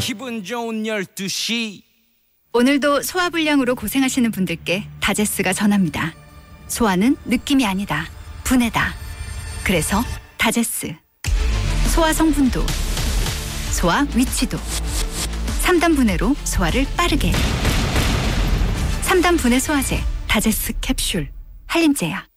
기분 좋은 12시. 오늘도 소화불량으로 고생하시는 분들께 다제스가 전합니다. 소화는 느낌이 아니다. 분해다. 그래서 다제스. 소화 성분도, 소화 위치도 3단 분해로 소화를 빠르게. 3단 분해 소화제 다제스 캡슐 한림제약.